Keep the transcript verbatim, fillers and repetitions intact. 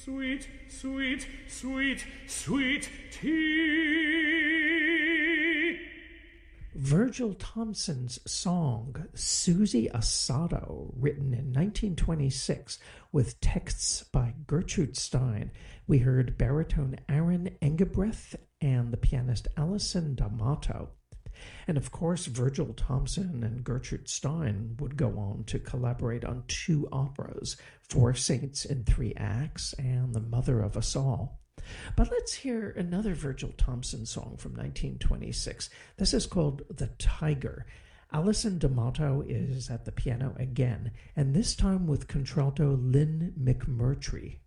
sweet, sweet, sweet, sweet tea. Virgil Thomson's song Susie Asado, written in nineteen twenty-six with texts by Gertrude Stein. We heard baritone Aaron Engebrecht and the pianist Alison D'Amato. And of course, Virgil Thomson and Gertrude Stein would go on to collaborate on two operas, Four Saints in Three Acts and The Mother of Us All. But let's hear another Virgil Thomson song from nineteen twenty-six. This is called The Tiger. Alison D'Amato is at the piano again, and this time with contralto Lynn McMurtry.